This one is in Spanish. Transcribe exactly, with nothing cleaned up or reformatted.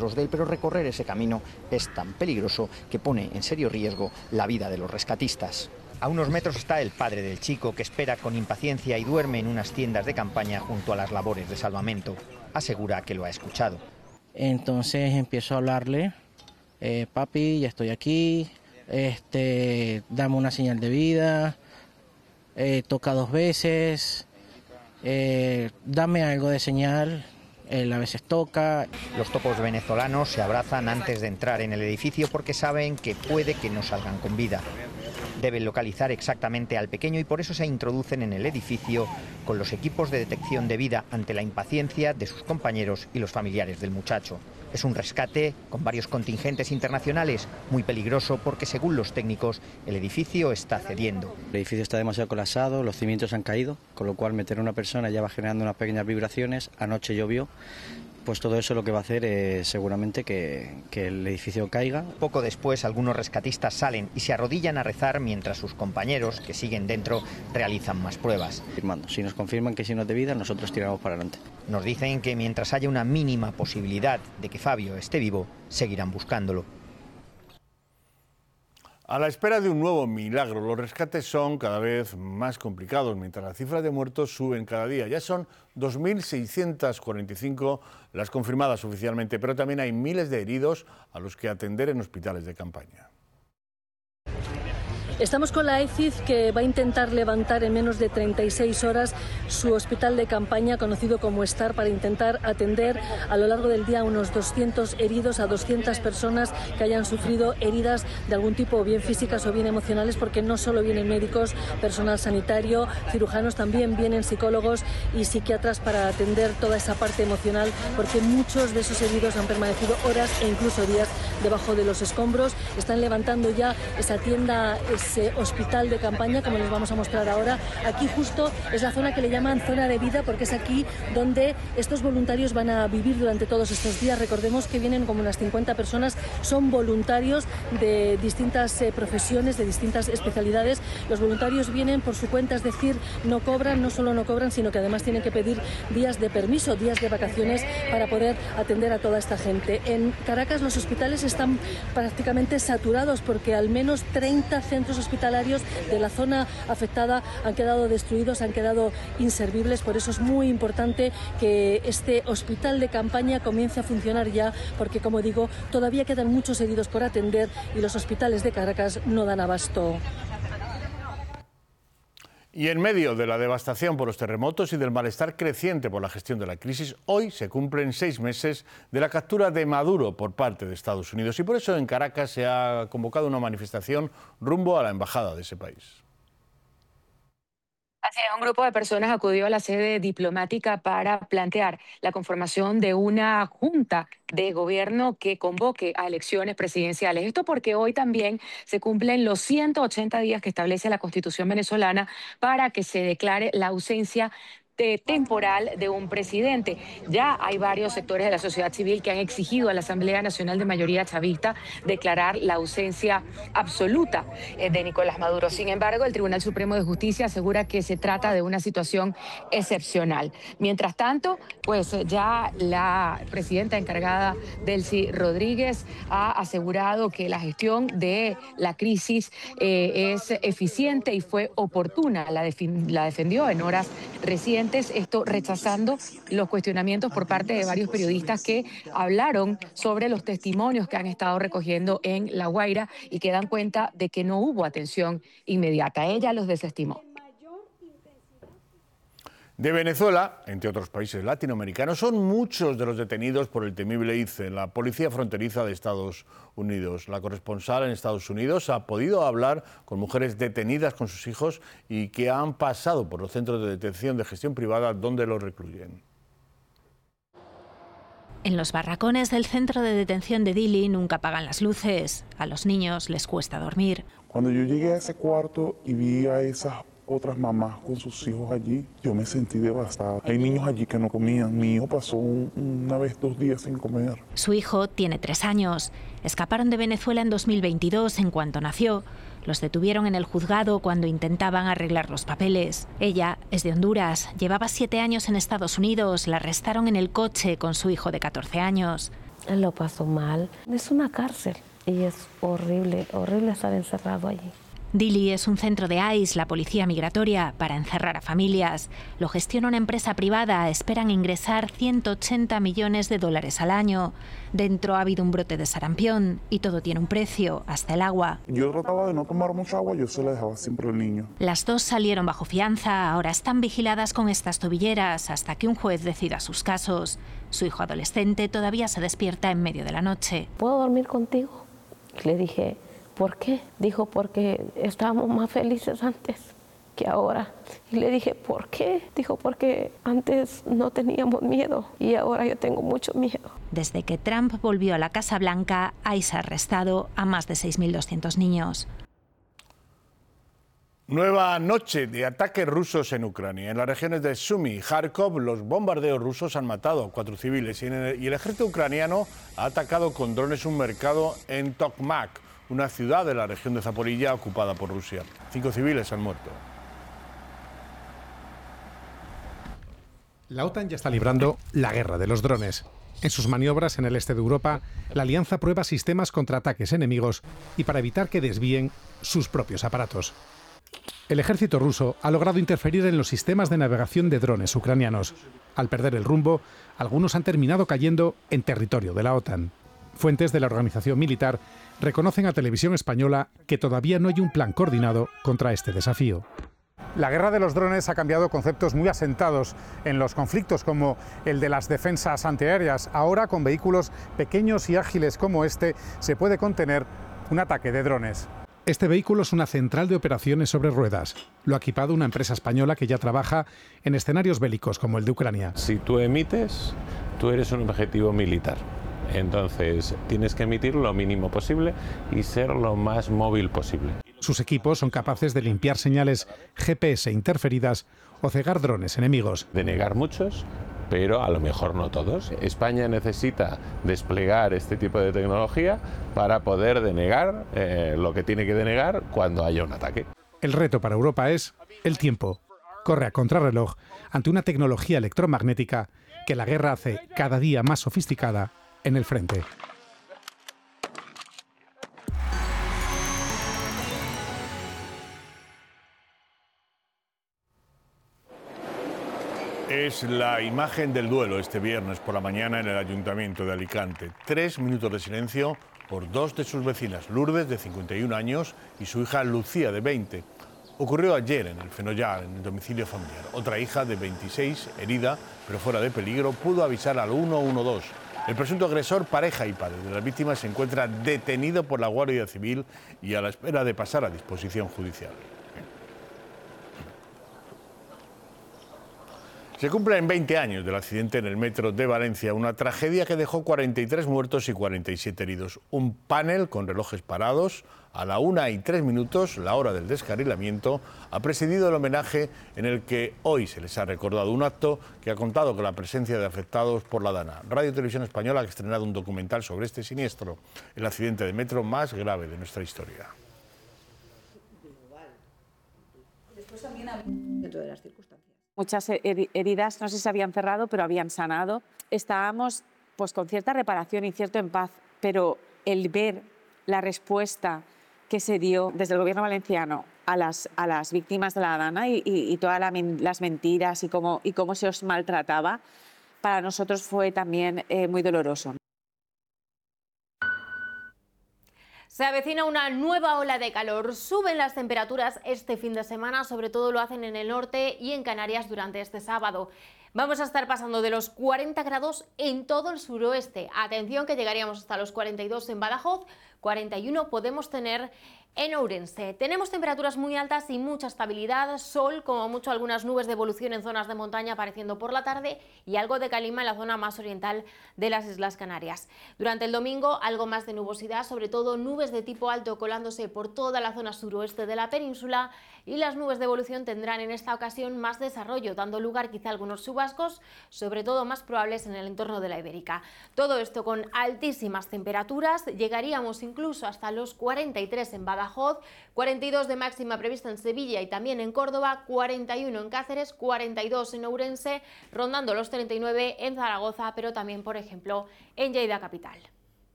temerosos de él, pero recorrer ese camino es tan peligroso que pone en serio riesgo la vida de los rescatistas. A unos metros está el padre del chico, que espera con impaciencia y duerme en unas tiendas de campaña junto a las labores de salvamento. Asegura que lo ha escuchado. Entonces empiezo a hablarle, eh, papi, ya estoy aquí, este, dame una señal de vida, eh, toca dos veces, eh, dame algo de señal. Él a veces toca. Los topos venezolanos se abrazan antes de entrar en el edificio porque saben que puede que no salgan con vida. Deben localizar exactamente al pequeño y por eso se introducen en el edificio con los equipos de detección de vida ante la impaciencia de sus compañeros y los familiares del muchacho. Es un rescate con varios contingentes internacionales, muy peligroso porque, según los técnicos, el edificio está cediendo. El edificio está demasiado colapsado, los cimientos han caído, con lo cual meter a una persona ya va generando unas pequeñas vibraciones. Anoche llovió, pues todo eso lo que va a hacer es seguramente que, que el edificio caiga. Poco después, algunos rescatistas salen y se arrodillan a rezar mientras sus compañeros, que siguen dentro, realizan más pruebas. Firmando. Si nos confirman que signos de vida, nosotros tiramos para adelante. Nos dicen que mientras haya una mínima posibilidad de que Fabio esté vivo, seguirán buscándolo. A la espera de un nuevo milagro, los rescates son cada vez más complicados, mientras las cifras de muertos suben cada día. Ya son dos mil seiscientas cuarenta y cinco las confirmadas oficialmente, pero también hay miles de heridos a los que atender en hospitales de campaña. Estamos con la E C I D, que va a intentar levantar en menos de treinta y seis horas su hospital de campaña, conocido como STAR, para intentar atender a lo largo del día a unos doscientos heridos, a doscientas personas que hayan sufrido heridas de algún tipo, bien físicas o bien emocionales, porque no solo vienen médicos, personal sanitario, cirujanos, también vienen psicólogos y psiquiatras para atender toda esa parte emocional, porque muchos de esos heridos han permanecido horas e incluso días debajo de los escombros. Están levantando ya esa tienda, ese hospital de campaña, como les vamos a mostrar ahora. Aquí justo es la zona que le llaman zona de vida, porque es aquí donde estos voluntarios van a vivir durante todos estos días. Recordemos que vienen como unas cincuenta personas, son voluntarios de distintas eh, profesiones, de distintas especialidades. Los voluntarios vienen por su cuenta, es decir, no cobran, no solo no cobran, sino que además tienen que pedir días de permiso, días de vacaciones para poder atender a toda esta gente. En Caracas los hospitales están prácticamente saturados, porque al menos treinta centros hospitalarios de la zona afectada han quedado destruidos, han quedado inservibles. Por eso es muy importante que este hospital de campaña comience a funcionar ya, porque, como digo, todavía quedan muchos heridos por atender y los hospitales de Caracas no dan abasto. Y en medio de la devastación por los terremotos y del malestar creciente por la gestión de la crisis, hoy se cumplen seis meses de la captura de Maduro por parte de Estados Unidos. Y por eso en Caracas se ha convocado una manifestación rumbo a la embajada de ese país. Así es, un grupo de personas acudió a la sede diplomática para plantear la conformación de una junta de gobierno que convoque a elecciones presidenciales. Esto porque hoy también se cumplen los ciento ochenta días que establece la Constitución venezolana para que se declare la ausencia de temporal de un presidente. Ya hay varios sectores de la sociedad civil que han exigido a la Asamblea Nacional de Mayoría Chavista declarar la ausencia absoluta de Nicolás Maduro. Sin embargo, el Tribunal Supremo de Justicia asegura que se trata de una situación excepcional. Mientras tanto, pues ya la presidenta encargada, Delcy Rodríguez, ha asegurado que la gestión de la crisis eh, es eficiente y fue oportuna. La, la defendió en horas recientes, esto rechazando los cuestionamientos por parte de varios periodistas que hablaron sobre los testimonios que han estado recogiendo en La Guaira y que dan cuenta de que no hubo atención inmediata. Ella los desestimó. De Venezuela, entre otros países latinoamericanos, son muchos de los detenidos por el temible I C E, la Policía Fronteriza de Estados Unidos. La corresponsal en Estados Unidos ha podido hablar con mujeres detenidas con sus hijos y que han pasado por los centros de detención de gestión privada donde los recluyen. En los barracones del centro de detención de Dili nunca apagan las luces. A los niños les cuesta dormir. Cuando yo llegué a ese cuarto y vi a esas otras mamás con sus hijos allí, yo me sentí devastada. Hay niños allí que no comían. Mi hijo pasó un, una vez, dos días sin comer. Su hijo tiene tres años. Escaparon de Venezuela en dos mil veintidós en cuanto nació. Los detuvieron en el juzgado cuando intentaban arreglar los papeles. Ella es de Honduras. Llevaba siete años en Estados Unidos. La arrestaron en el coche con su hijo de catorce años. Él lo pasó mal. Es una cárcel y es horrible, horrible estar encerrado allí. Dili es un centro de I C E, la policía migratoria, para encerrar a familias. Lo gestiona una empresa privada. Esperan ingresar ciento ochenta millones de dólares al año. Dentro ha habido un brote de sarampión y todo tiene un precio, hasta el agua. Yo trataba de no tomar mucha agua, yo se la dejaba siempre al niño. Las dos salieron bajo fianza. Ahora están vigiladas con estas tobilleras hasta que un juez decida sus casos. Su hijo adolescente todavía se despierta en medio de la noche. ¿Puedo dormir contigo? Le dije... ¿Por qué? Dijo, porque estábamos más felices antes que ahora. Y le dije, ¿por qué? Dijo, porque antes no teníamos miedo y ahora yo tengo mucho miedo. Desde que Trump volvió a la Casa Blanca, I C E ha arrestado a más de seis mil doscientos niños. Nueva noche de ataques rusos en Ucrania. En las regiones de Sumy y Kharkov, los bombardeos rusos han matado a cuatro civiles y el ejército ucraniano ha atacado con drones un mercado en Tokmak, una ciudad de la región de Zaporilla ocupada por Rusia. Cinco civiles han muerto. La OTAN ya está librando la guerra de los drones. En sus maniobras en el este de Europa, la alianza prueba sistemas contra ataques enemigos y para evitar que desvíen sus propios aparatos. El ejército ruso ha logrado interferir en los sistemas de navegación de drones ucranianos. Al perder el rumbo, algunos han terminado cayendo en territorio de la OTAN. Fuentes de la organización militar reconocen a Televisión Española que todavía no hay un plan coordinado contra este desafío. La guerra de los drones ha cambiado conceptos muy asentados en los conflictos, como el de las defensas antiaéreas. Ahora, con vehículos pequeños y ágiles como este, se puede contener un ataque de drones. Este vehículo es una central de operaciones sobre ruedas. Lo ha equipado una empresa española que ya trabaja en escenarios bélicos como el de Ucrania. Si tú emites, tú eres un objetivo militar. Entonces tienes que emitir lo mínimo posible y ser lo más móvil posible. Sus equipos son capaces de limpiar señales G P S interferidas o cegar drones enemigos. Denegar muchos, pero a lo mejor no todos. España necesita desplegar este tipo de tecnología para poder denegar eh, lo que tiene que denegar cuando haya un ataque. El reto para Europa es el tiempo. Corre a contrarreloj ante una tecnología electromagnética que la guerra hace cada día más sofisticada en el frente. Es la imagen del duelo este viernes por la mañana en el Ayuntamiento de Alicante. Tres minutos de silencio por dos de sus vecinas, Lourdes, de cincuenta y un años, y su hija Lucía, de veinte. Ocurrió ayer en el Fenollar, en el domicilio familiar. Otra hija, de veintiséis, herida, pero fuera de peligro, pudo avisar al uno uno dos. El presunto agresor, pareja y padre de las víctimas, se encuentra detenido por la Guardia Civil y a la espera de pasar a disposición judicial. Se cumplen veinte años del accidente en el metro de Valencia, una tragedia que dejó cuarenta y tres muertos y cuarenta y siete heridos. Un panel con relojes parados a la una y tres minutos, la hora del descarrilamiento, ha presidido el homenaje en el que hoy se les ha recordado, un acto que ha contado con la presencia de afectados por la DANA. Radio Televisión Española ha estrenado un documental sobre este siniestro, el accidente de metro más grave de nuestra historia. Después también ha dentro de las circunstancias. Muchas heridas no sé si se habían cerrado, pero habían sanado. Estábamos pues, con cierta reparación y cierto en paz, pero el ver la respuesta que se dio desde el gobierno valenciano a las, a las víctimas de la DANA y, y, y todas la, las mentiras y cómo, y cómo se os maltrataba, para nosotros fue también eh, muy doloroso. Se avecina una nueva ola de calor. Suben las temperaturas este fin de semana, sobre todo lo hacen en el norte y en Canarias durante este sábado. Vamos a estar pasando de los cuarenta grados en todo el suroeste. Atención que llegaríamos hasta los cuarenta y dos en Badajoz, cuarenta y uno podemos tener en Ourense. Tenemos temperaturas muy altas y mucha estabilidad, sol, como mucho algunas nubes de evolución en zonas de montaña apareciendo por la tarde y algo de calima en la zona más oriental de las Islas Canarias. Durante el domingo algo más de nubosidad, sobre todo nubes de tipo alto colándose por toda la zona suroeste de la península, y las nubes de evolución tendrán en esta ocasión más desarrollo, dando lugar quizá a algunos chubascos, sobre todo más probables en el entorno de la Ibérica. Todo esto con altísimas temperaturas, llegaríamos incluso hasta los cuarenta y tres en Badajoz, cuarenta y dos de máxima prevista en Sevilla y también en Córdoba, cuarenta y uno en Cáceres, cuarenta y dos en Ourense, rondando los treinta y nueve en Zaragoza, pero también, por ejemplo, en Lleida capital.